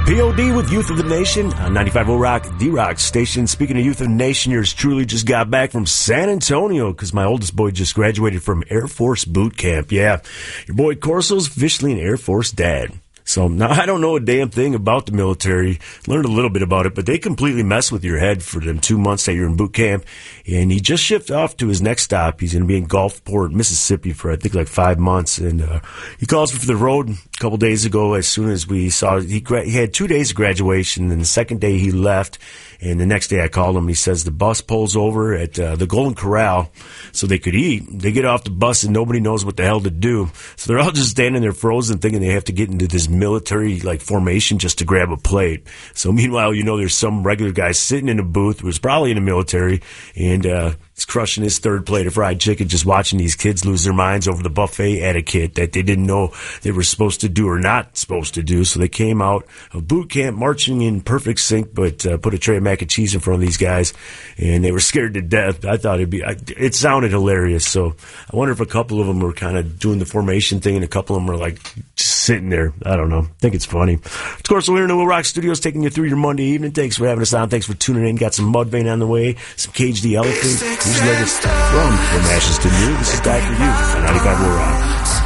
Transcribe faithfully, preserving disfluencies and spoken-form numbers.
P O D with Youth of the Nation on ninety-five point oh Rock, the Rock station. Speaking of Youth of the Nation, yours truly just got back from San Antonio because my oldest boy just graduated from Air Force boot camp. Yeah, your boy Corso's officially an Air Force dad. So now I don't know a damn thing about the military. Learned a little bit about it, but they completely mess with your head for them two months that you're in boot camp. And he just shifted off to his next stop. He's going to be in Gulfport, Mississippi for I think like five months. And uh, he calls me for the road a couple days ago. As soon as we saw, he, gra- he had two days of graduation, and the second day he left. And the next day I called him. He says the bus pulls over at uh, the Golden Corral so they could eat. They get off the bus and nobody knows what the hell to do. So they're all just standing there frozen thinking they have to get into this military like formation just to grab a plate. So meanwhile, you know, there's some regular guy sitting in a booth who's probably in the military and uh he's crushing his third plate of fried chicken, just watching these kids lose their minds over the buffet etiquette that they didn't know they were supposed to do or not supposed to do. So they came out of boot camp marching in perfect sync, but uh, put a tray of mac and cheese in front of these guys, and they were scared to death. I thought it'd be, I, it sounded hilarious. So I wonder if a couple of them were kind of doing the formation thing, and a couple of them were like just sitting there. I don't know. I think it's funny. Of course, we're here in the Will Rock Studios taking you through your Monday evening. Thanks for having us on. Thanks for tuning in. Got some Mudvayne on the way, some Cage the Elephant. Who's latest from From Ashes to New. This is Die For You on ninety-five point oh Rock.